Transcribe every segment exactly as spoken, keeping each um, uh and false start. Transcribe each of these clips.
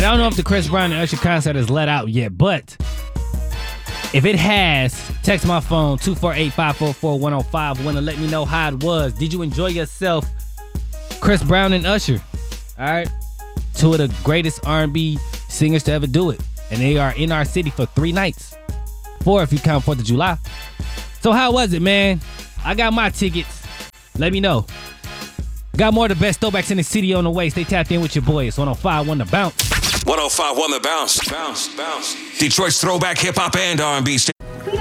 And I don't know if the Chris Brown and Usher concert is let out yet, but if it has, text my phone, two four eight, five four four, one oh five one to let me know how it was. Did you enjoy yourself? Chris Brown and Usher. All right. Two of the greatest R and B singers to ever do it. And they are in our city for three nights. Four if you count fourth of July. So how was it, man? I got my tickets. Let me know. Got more of the best throwbacks in the city on the way. Stay tapped in with your boy. It's one oh five one The Bounce. one oh five one The Bounce. Bounce, bounce. Detroit's throwback hip-hop and R and B station.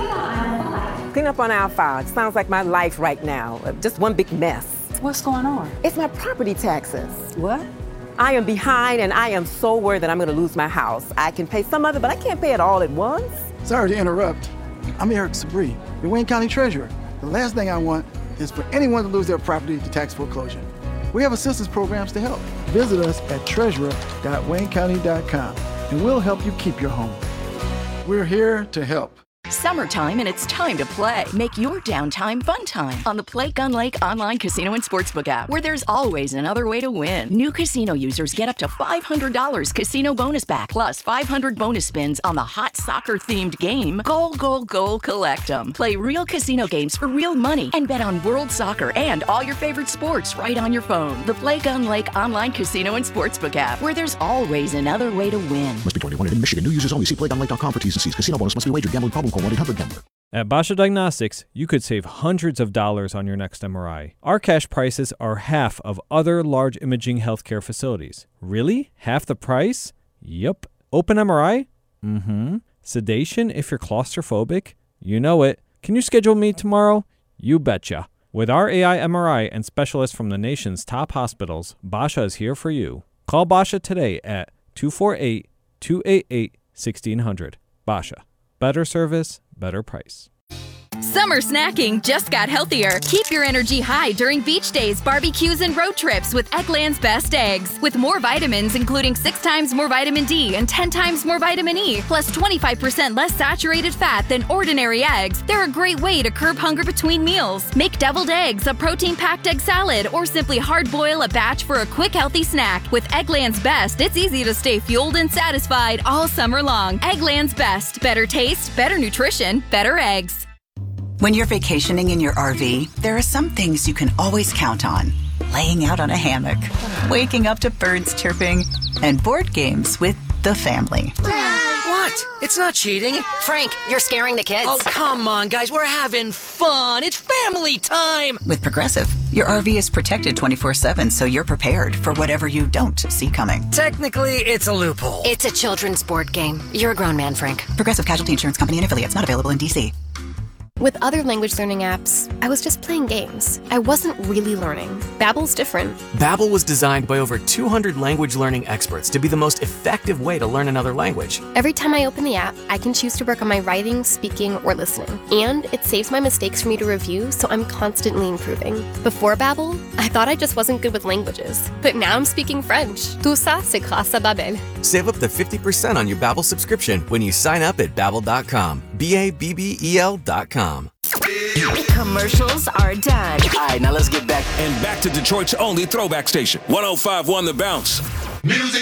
Clean up on aisle five. Sounds like my life right now. Just one big mess. What's going on? It's my property taxes. What? I am behind and I am so worried that I'm going to lose my house. I can pay some of it, but I can't pay it all at once. Sorry to interrupt. I'm Eric Sabri, the Wayne County Treasurer. The last thing I want is for anyone to lose their property to tax foreclosure. We have assistance programs to help. Visit us at treasurer dot wayne county dot com and we'll help you keep your home. We're here to help. Summertime and it's time to play. Make your downtime fun time on the Play Gun Lake online casino and sportsbook app, where there's always another way to win. New casino users get up to five hundred dollars casino bonus back, plus five hundred bonus spins on the hot soccer-themed game, Goal, Goal, Goal, Collect 'em. Play real casino games for real money and bet on world soccer and all your favorite sports right on your phone. The Play Gun Lake online casino and sportsbook app, where there's always another way to win. Must be twenty-one in Michigan. New users only. See play gun lake dot com for T's and C's. Casino bonus must be wagered. Gambling problem. Call one eight hundred gambler. At Basha Diagnostics, you could save hundreds of dollars on your next M R I. Our cash prices are half of other large imaging healthcare facilities. Really? Half the price? Yup. Open M R I? Mm-hmm. Sedation if you're claustrophobic? You know it. Can you schedule me tomorrow? You betcha. With our A I M R I and specialists from the nation's top hospitals, Basha is here for you. Call Basha today at two four eight, two eight eight, one six zero zero. Basha. Better service, better price. Summer snacking just got healthier. Keep your energy high during beach days, barbecues, and road trips with Eggland's Best Eggs. With more vitamins, including six times more vitamin D and ten times more vitamin E, plus twenty-five percent less saturated fat than ordinary eggs, they're a great way to curb hunger between meals. Make deviled eggs, a protein-packed egg salad, or simply hard-boil a batch for a quick, healthy snack. With Eggland's Best, it's easy to stay fueled and satisfied all summer long. Eggland's Best. Better taste, better nutrition, better eggs. When you're vacationing in your R V, there are some things you can always count on. Laying out on a hammock, waking up to birds chirping, and board games with the family. What? It's not cheating. Frank, you're scaring the kids. Oh, come on, guys. We're having fun. It's family time. With Progressive, your R V is protected twenty-four seven, so you're prepared for whatever you don't see coming. Technically, it's a loophole. It's a children's board game. You're a grown man, Frank. Progressive Casualty Insurance Company and affiliates, not available in D C. With other language learning apps, I was just playing games. I wasn't really learning. Babbel's different. Babbel was designed by over two hundred language learning experts to be the most effective way to learn another language. Every time I open the app, I can choose to work on my writing, speaking, or listening. And it saves my mistakes for me to review, so I'm constantly improving. Before Babbel, I thought I just wasn't good with languages. But now I'm speaking French. Tout ça, c'est grâce à Babbel. Save up to fifty percent on your Babbel subscription when you sign up at babbel dot com. B A B B E L dot com. Commercials are done. All right, now let's get back and back to Detroit's only throwback station, one oh five one The Bounce. Music